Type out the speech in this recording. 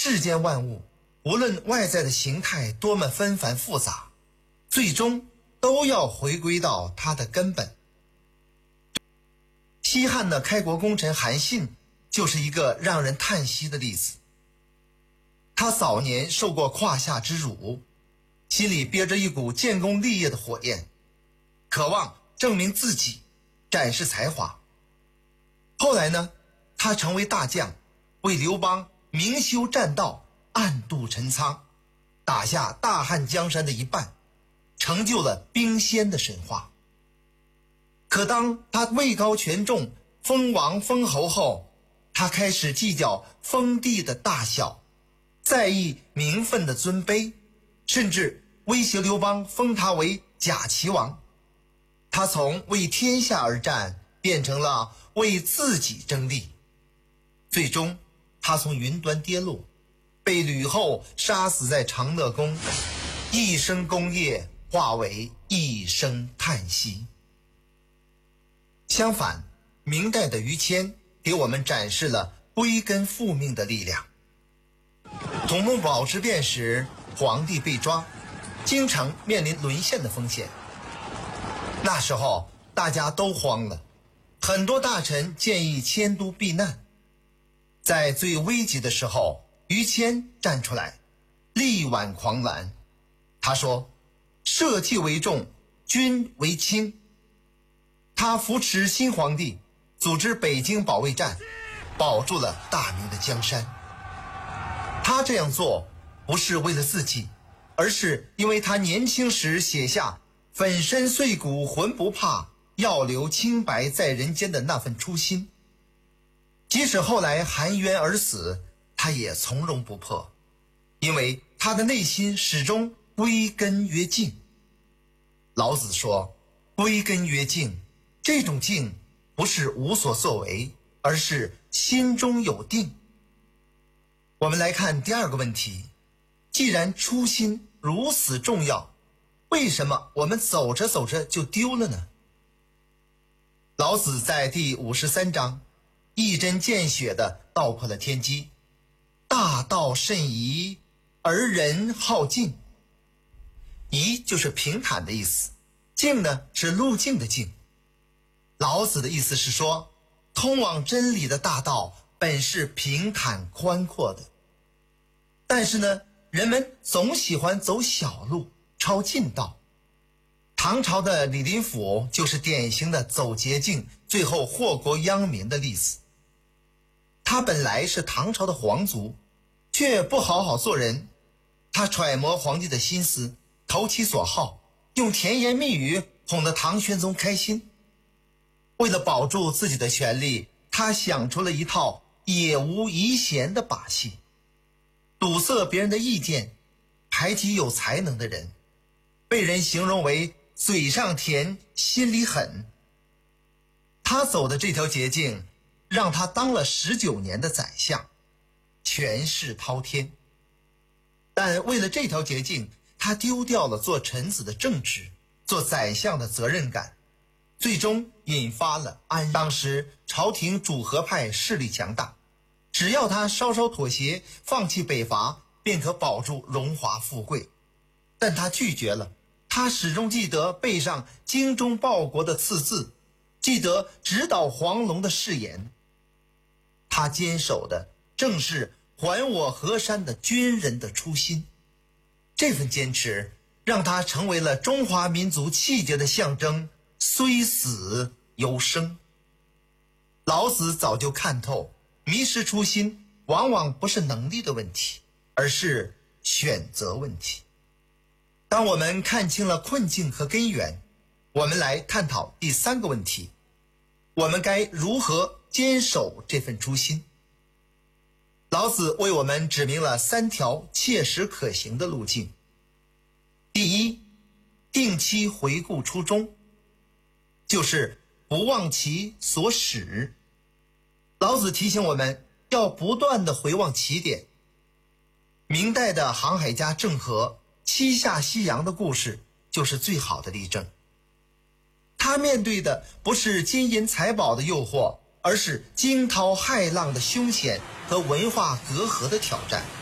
世间万物，无论外在的形态多么纷繁复杂，最终都要回归到它的根本。西汉的开国功臣韩信就是一个让人叹息的例子。他早年受过胯下之辱，心里憋着一股建功立业的火焰，渴望证明自己，展示才华。后来呢，他成为大将，为刘邦明修栈道，暗度陈仓，打下大汉江山的一半，成就了兵仙的神话。可当他位高权重，封王封侯后，他开始计较封地的大小，在意名分的尊卑，甚至威胁刘邦封他为假齐王。他从为天下而战变成了为自己争利，最终他从云端跌落，被吕后杀死在长乐宫，一生功业化为一声叹息。相反，明代的于谦给我们展示了归根复命的力量。土木堡之变时，皇帝被抓，京城面临沦陷的风险。那时候大家都慌了，很多大臣建议迁都避难。在最危急的时候，于谦站出来，力挽狂澜。他说：社稷为重，君为轻。他扶持新皇帝，组织北京保卫战，保住了大明的江山。他这样做不是为了自己，而是因为他年轻时写下粉身碎骨浑不怕，要留清白在人间的那份初心。即使后来含冤而死，他也从容不迫，因为他的内心始终归根曰静。老子说，归根曰静，这种静不是无所作为，而是心中有定。我们来看第二个问题，既然初心如此重要，为什么我们走着走着就丢了呢？老子在第53章一针见血地道破了天机，大道甚夷，而人好径。夷就是平坦的意思，径呢是路径的径。老子的意思是说，通往真理的大道本是平坦宽阔的，但是呢，人们总喜欢走小路，抄近道。唐朝的李林甫就是典型的走捷径，最后祸国殃民的例子。他本来是唐朝的皇族，却不好好做人。他揣摩皇帝的心思，投其所好，用甜言蜜语哄得唐玄宗开心。为了保住自己的权利，他想出了一套也无遗贤的把戏，堵塞别人的意见，排挤有才能的人，被人形容为嘴上甜，心里狠。他走的这条捷径，让他当了19年的宰相，权势滔天。但为了这条捷径，他丢掉了做臣子的正直，做宰相的责任感，最终引发了当时朝廷主和派势力强大，只要他稍稍妥协，放弃北伐，便可保住荣华富贵。但他拒绝了，他始终记得背上精忠报国的刺字，记得直捣黄龙的誓言。他坚守的正是还我河山的军人的初心。这份坚持让他成为了中华民族气节的象征，虽死犹生。老子早就看透，迷失初心往往不是能力的问题，而是选择问题。当我们看清了困境和根源，我们来探讨第3个问题，我们该如何坚守这份初心？老子为我们指明了3条切实可行的路径。第一，定期回顾初衷，就是不忘其所始。老子提醒我们要不断地回望起点。明代的航海家郑和七下西洋的故事就是最好的例证。他面对的不是金银财宝的诱惑，而是惊涛骇浪的凶险和文化隔阂的挑战。